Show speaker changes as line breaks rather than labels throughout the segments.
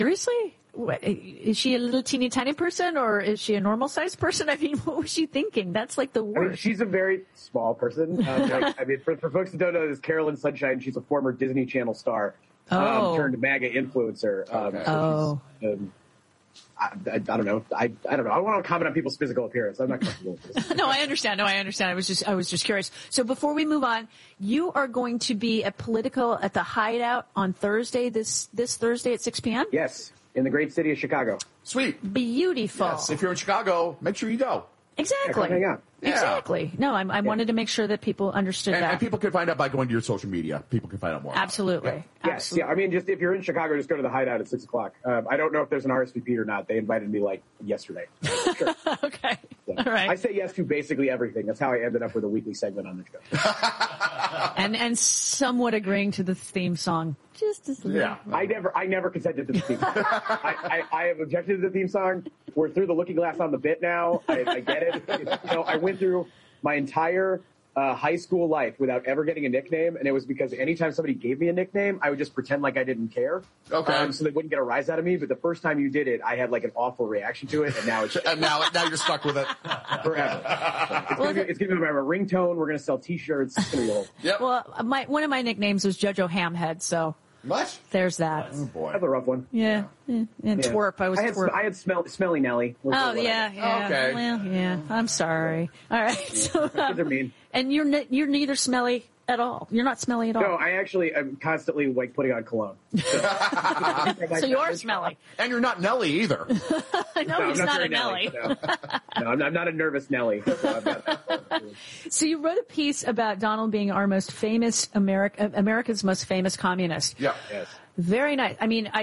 Seriously? Is she a little teeny tiny person, or is she a normal sized person? I mean, what was she thinking? That's like the worst.
I mean, she's a very small person. For folks that don't know, this is Carolyn Sunshine. She's a former Disney Channel star, turned MAGA influencer. I don't know. I don't know. I don't want to comment on people's physical appearance. I'm not comfortable with this.
No, I understand. I was just curious. So before we move on, you are going to be at the Hideout on Thursday, this Thursday at 6 p.m.?
Yes, in the great city of Chicago.
Sweet.
Beautiful.
Yes, if you're in Chicago, make sure you go.
Exactly.
Yeah, hang out.
Exactly. No, I wanted to make sure that people understood that.
And people can find out by going to your social media. People can find out more.
Absolutely.
Yes.
Absolutely.
Yeah. I mean, just if you're in Chicago, just go to the Hideout at 6 o'clock. I don't know if there's an RSVP or not. They invited me like yesterday. Sure.
Okay.
So,
all right.
I say yes to basically everything. That's how I ended up with a weekly segment on the show.
and somewhat agreeing to the theme song. Just as little.
Yeah.
I never consented to the theme song. I have objected to the theme song. We're through the looking glass on the bit now. I get it. I went through my entire high school life without ever getting a nickname, and it was because anytime somebody gave me a nickname, I would just pretend like I didn't care.
Okay.
So they wouldn't get a rise out of me. But the first time you did it, I had like an awful reaction to it, and now it's
and now you're stuck with it
forever. It's gonna be my ringtone. We're gonna sell T-shirts. It's gonna be old.
Yep.
Well, one of my nicknames was JoJo Hamhead, so
What?
there's that.
Oh boy.
That's a rough one.
Yeah. And twerp. I had
Twerp. I had Smelly Nelly.
Oh yeah.
Okay.
Well, yeah. I'm sorry. All right. So,
Kids are mean.
and you're neither smelly at all. You're not smelly at all.
No, I actually am constantly like putting on cologne.
So you are smelly.
And you're not Nelly either.
I know he's
I'm
not
very
a Nelly.
No, I'm not a nervous Nelly.
So you wrote a piece about Donald being our most famous America's most famous communist.
Yeah.
Yes.
Very nice. I mean,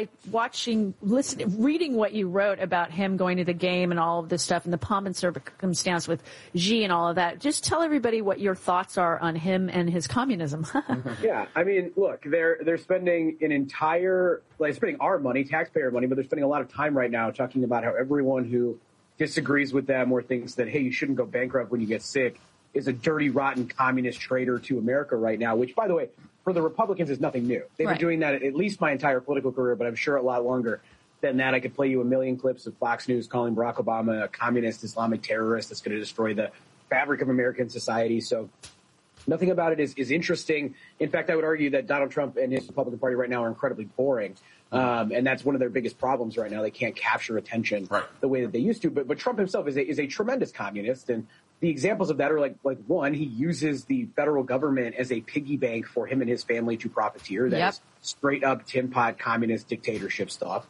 reading what you wrote about him going to the game and all of this stuff and the pomp and circumstance with Xi and all of that. Just tell everybody what your thoughts are on him and his communism.
Yeah, I mean, look, they're spending spending our money, taxpayer money, but they're spending a lot of time right now talking about how everyone who disagrees with them or thinks that, hey, you shouldn't go bankrupt when you get sick is a dirty, rotten communist traitor to America right now, which, by the way, for the Republicans is nothing new. They've been doing that at least my entire political career, but I'm sure a lot longer than that. I could play you a million clips of Fox News calling Barack Obama a communist Islamic terrorist that's going to destroy the fabric of American society. So nothing about it is interesting. In fact, I would argue that Donald Trump and his Republican Party right now are incredibly boring. And that's one of their biggest problems right now. They can't capture attention the way that they used to. But Trump himself is a tremendous communist. And the examples of that are like one, he uses the federal government as a piggy bank for him and his family to profiteer. That is straight up tin pot communist dictatorship stuff.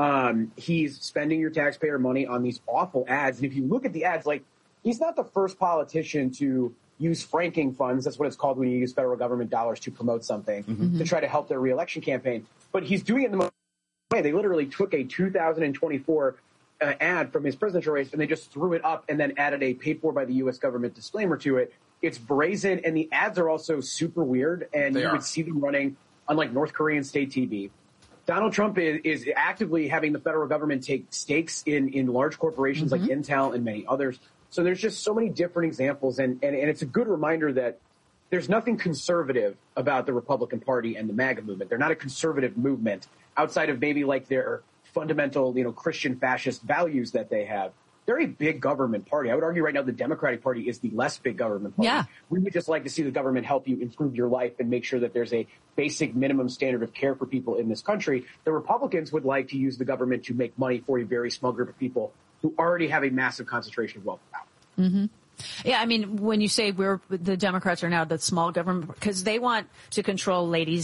He's spending your taxpayer money on these awful ads. And if you look at the ads, like, he's not the first politician to use franking funds. That's what it's called when you use federal government dollars to promote something to try to help their reelection campaign. But he's doing it in the most way. They literally took a 2024 ad from his presidential race and they just threw it up and then added a paid for by the U.S. government disclaimer to it. It's brazen, and the ads are also super weird, and you would see them running on like North Korean state TV. Donald Trump is actively having the federal government take stakes in large corporations like Intel and many others. So there's just so many different examples, and it's a good reminder that there's nothing conservative about the Republican Party and the MAGA movement. They're not a conservative movement outside of maybe like their fundamental, Christian fascist values that they have. They're a big government party. I would argue right now the Democratic Party is the less big government party.
Yeah.
We would just like to see the government help you improve your life and make sure that there's a basic minimum standard of care for people in this country. The Republicans would like to use the government to make money for a very small group of people who already have a massive concentration of wealth and power.
Yeah, I mean, when you say the Democrats are now the small government, because they want to control lady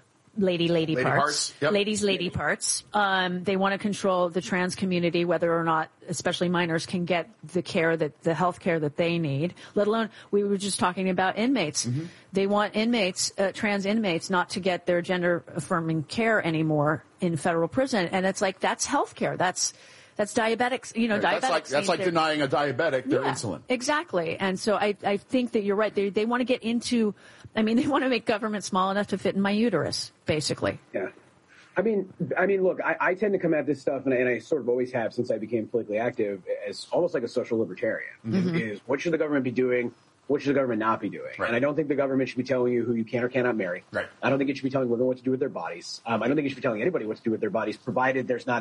parts.
Yep.
Lady parts. They want to control the trans community, whether or not, especially minors, can get the health care that they need, let alone, we were just talking about inmates. They want trans inmates not to get their gender affirming care anymore in federal prison. And it's like, that's health care. That's diabetics, diabetics.
That's like denying a diabetic their insulin. Exactly.
And so I think that you're right. They want to get into, they want to make government small enough to fit in my uterus, basically.
Yeah. I mean, look, I tend to come at this stuff, and I sort of always have since I became politically active, as almost like a social libertarian. Is what should the government be doing? what should the government not be doing?
Right.
And I don't think the government should be telling you who you can or cannot marry.
Right.
I don't think it should be telling women what to do with their bodies. I don't think it should be telling anybody what to do with their bodies, provided there's not